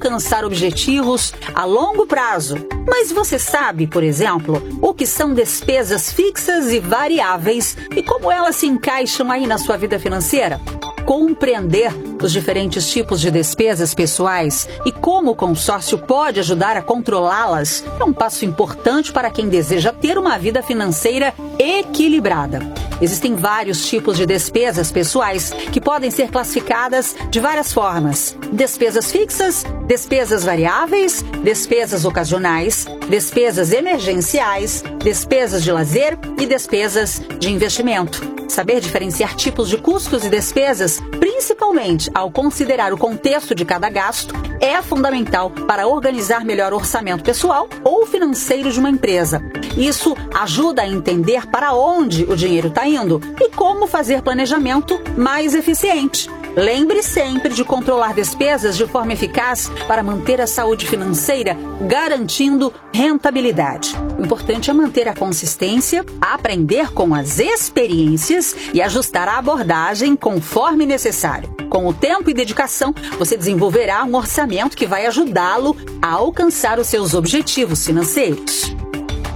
alcançar objetivos a longo prazo. Mas você sabe, por exemplo, o que são despesas fixas e variáveis e como elas se encaixam aí na sua vida financeira? Compreender os diferentes tipos de despesas pessoais e como o consórcio pode ajudar a controlá-las é um passo importante para quem deseja ter uma vida financeira equilibrada. Existem vários tipos de despesas pessoais que podem ser classificadas de várias formas: despesas fixas, despesas variáveis, despesas ocasionais, despesas emergenciais, despesas de lazer e despesas de investimento. Saber diferenciar tipos de custos e despesas, principalmente ao considerar o contexto de cada gasto, é fundamental para organizar melhor o orçamento pessoal ou financeiro de uma empresa. Isso ajuda a entender para onde o dinheiro está indo e como fazer planejamento mais eficiente. Lembre sempre de controlar despesas de forma eficaz para manter a saúde financeira, garantindo rentabilidade. O importante é manter a consistência, aprender com as experiências e ajustar a abordagem conforme necessário. Com o tempo e dedicação, você desenvolverá um orçamento que vai ajudá-lo a alcançar os seus objetivos financeiros.